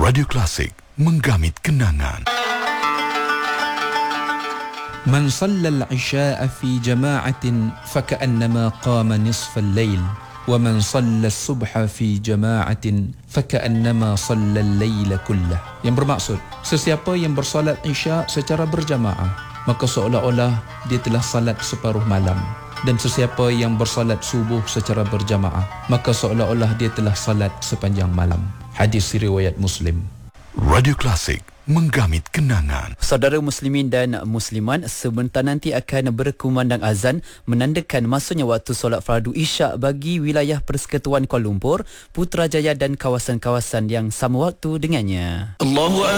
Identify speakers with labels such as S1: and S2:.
S1: Radio Klasik, menggamit kenangan.
S2: من صلى العشاء في جماعة فكأنما قام نصف الليل ومن صلى الصبح في جماعة فكأنما صلى الليل كله. Yang bermaksud, sesiapa yang bersolat Isya secara berjamaah, maka seolah-olah dia telah salat separuh malam. Dan sesiapa yang bersolat subuh secara berjamaah, maka seolah-olah dia telah salat sepanjang malam. Hadis riwayat Muslim.
S1: Radio Klasik, menggamit kenangan.
S3: Saudara muslimin dan muslimat, sebentar nanti akan berkumandang azan menandakan masuknya waktu solat fardu Isyak bagi wilayah Persekutuan Kuala Lumpur, Putrajaya dan kawasan-kawasan yang sama waktu dengannya.